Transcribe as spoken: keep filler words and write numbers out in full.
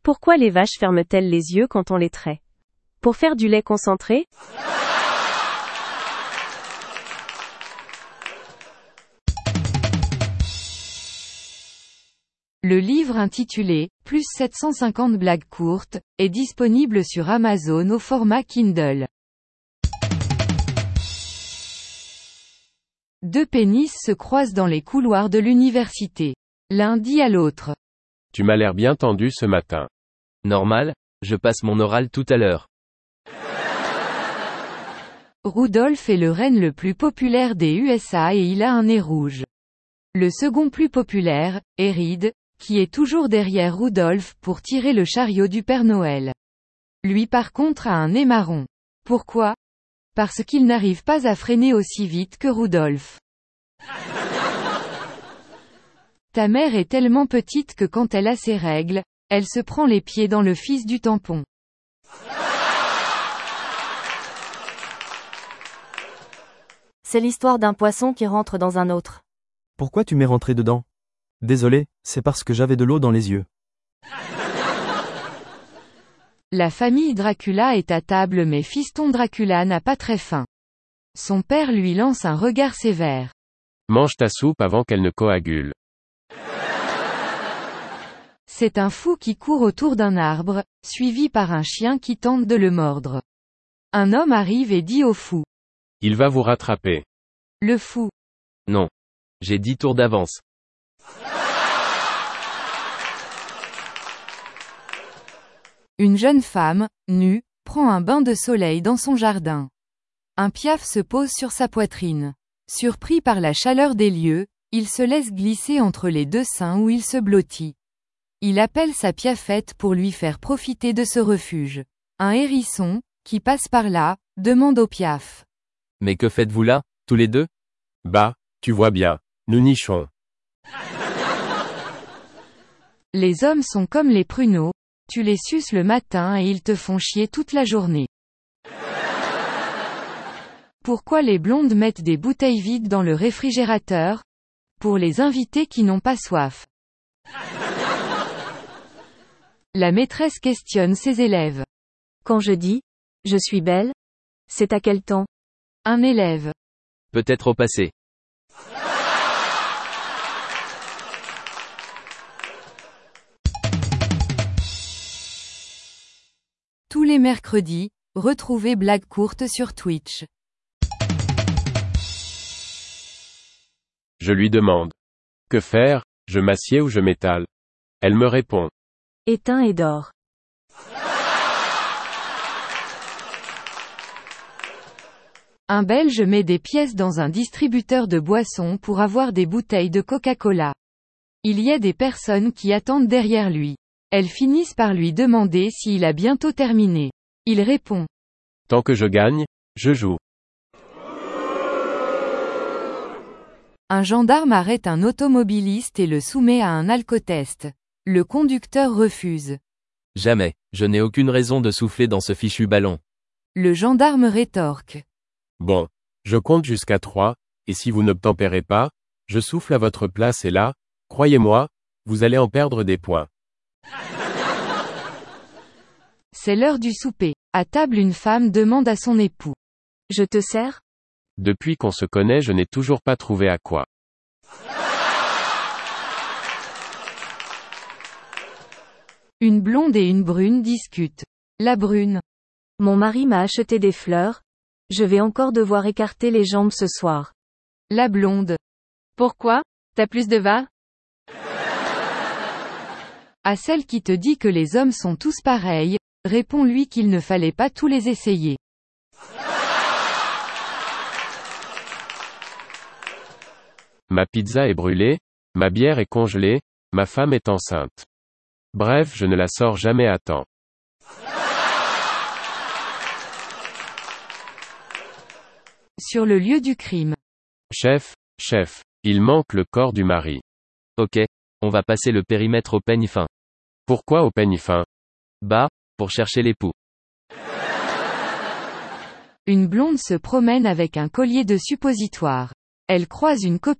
Pourquoi les vaches ferment-elles les yeux quand on les traite? Pour faire du lait concentré? Le livre intitulé « Plus sept cent cinquante blagues courtes » est disponible sur Amazon au format Kindle. Deux pénis se croisent dans les couloirs de l'université. L'un dit à l'autre. Tu m'as l'air bien tendu ce matin. Normal, je passe mon oral tout à l'heure. Rudolph est le renne le plus populaire des U S A et il a un nez rouge. Le second plus populaire, est Reed, qui est toujours derrière Rudolph pour tirer le chariot du Père Noël. Lui par contre a un nez marron. Pourquoi? Parce qu'il n'arrive pas à freiner aussi vite que Rudolph. Ta mère est tellement petite que quand elle a ses règles, elle se prend les pieds dans le fils du tampon. C'est l'histoire d'un poisson qui rentre dans un autre. Pourquoi tu m'es rentré dedans? Désolé, c'est parce que j'avais de l'eau dans les yeux. La famille Dracula est à table mais fiston Dracula n'a pas très faim. Son père lui lance un regard sévère. Mange ta soupe avant qu'elle ne coagule. C'est un fou qui court autour d'un arbre, suivi par un chien qui tente de le mordre. Un homme arrive et dit au fou. Il va vous rattraper. Le fou. Non. J'ai dix tours d'avance. Une jeune femme, nue, prend un bain de soleil dans son jardin. Un piaf se pose sur sa poitrine. Surpris par la chaleur des lieux, il se laisse glisser entre les deux seins où il se blottit. Il appelle sa piafette pour lui faire profiter de ce refuge. Un hérisson, qui passe par là, demande au piaf. Mais que faites-vous là, tous les deux? Bah, tu vois bien, nous nichons. Les hommes sont comme les pruneaux, tu les suces le matin et ils te font chier toute la journée. Pourquoi les blondes mettent des bouteilles vides dans le réfrigérateur? Pour les invités qui n'ont pas soif. La maîtresse questionne ses élèves. Quand je dis « je suis belle », c'est à quel temps? Un élève. Peut-être au passé. Tous les mercredis, retrouvez Blagues courtes sur Twitch. Je lui demande. Que faire, je m'assieds ou je m'étale? Elle me répond. Éteins et dors. Un Belge met des pièces dans un distributeur de boissons pour avoir des bouteilles de Coca-Cola. Il y a des personnes qui attendent derrière lui. Elles finissent par lui demander s'il a bientôt terminé. Il répond. Tant que je gagne, je joue. Un gendarme arrête un automobiliste et le soumet à un alcotest. Le conducteur refuse. Jamais, je n'ai aucune raison de souffler dans ce fichu ballon. Le gendarme rétorque. Bon, je compte jusqu'à trois, et si vous n'obtempérez pas, je souffle à votre place et là, croyez-moi, vous allez en perdre des points. C'est l'heure du souper. À table une femme demande à son époux. Je te sers? Depuis qu'on se connaît je n'ai toujours pas trouvé à quoi. Une blonde et une brune discutent. La brune. Mon mari m'a acheté des fleurs. Je vais encore devoir écarter les jambes ce soir. La blonde. Pourquoi? T'as plus de va? À celle qui te dit que les hommes sont tous pareils, réponds-lui qu'il ne fallait pas tous les essayer. Ma pizza est brûlée, ma bière est congelée, ma femme est enceinte. Bref, je ne la sors jamais à temps. Sur le lieu du crime. Chef, chef, il manque le corps du mari. Ok, on va passer le périmètre au peigne fin. Pourquoi au peigne fin? Bah, pour chercher l'époux. Une blonde se promène avec un collier de suppositoire. Elle croise une copine